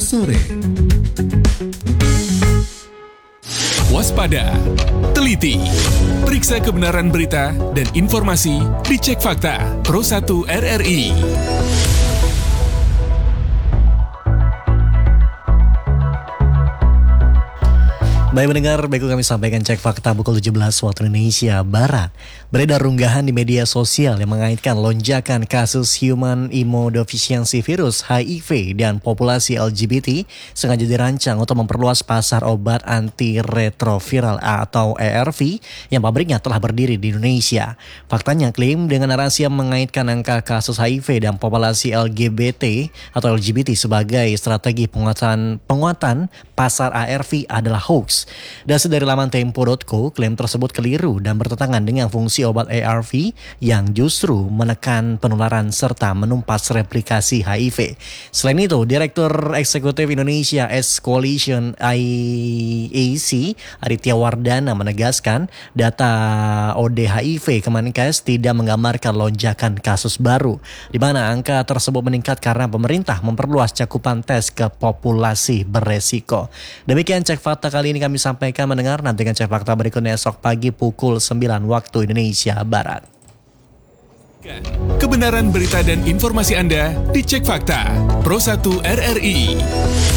sore. Waspada, teliti, periksa kebenaran berita dan informasi di Cek Fakta Pro 1 RRI. Baik mendengar, baik kami sampaikan Cek Fakta pukul 17 waktu Indonesia Barat. Beredar unggahan di media sosial yang mengaitkan lonjakan kasus human immunodeficiency virus HIV dan populasi LGBT sengaja dirancang untuk memperluas pasar obat antiretroviral atau ARV yang pabriknya telah berdiri di Indonesia. Faktanya klaim dengan narasi yang mengaitkan angka kasus HIV dan populasi LGBT atau LGBT sebagai strategi penguatan pasar ARV adalah hoax. Dasar dari laman Tempo.co, klaim tersebut keliru dan bertentangan dengan fungsi obat ARV yang justru menekan penularan serta menumpas replikasi HIV. Selain itu, Direktur Eksekutif Indonesia S Coalition IAC Aditya Wardana menegaskan data ODHIV Kemenkes tidak menggambarkan lonjakan kasus baru, di mana angka tersebut meningkat karena pemerintah memperluas cakupan tes ke populasi beresiko. Demikian Cek Fakta kali ini kami sampaikan. Mendengar, nantikan Cek Fakta berikutnya esok pagi pukul 9 waktu Indonesia Barat. Kebenaran berita dan informasi Anda di Cek Fakta Pro 1 RRI.